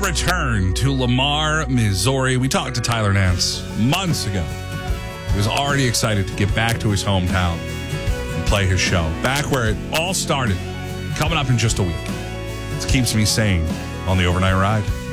return to Lamar, Missouri. We talked to Tyler Nance months ago. He was already excited to get back to his hometown and play his show. Back where it all started. Coming up in just a week. This keeps me sane on the overnight ride.